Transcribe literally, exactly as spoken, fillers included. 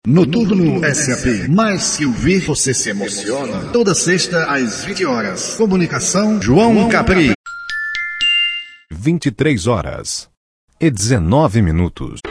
Noturno S A P. Mais que ouvir, você se emociona. Toda sexta às vinte horas. Comunicação João Capri. vinte e três horas e dezenove minutos.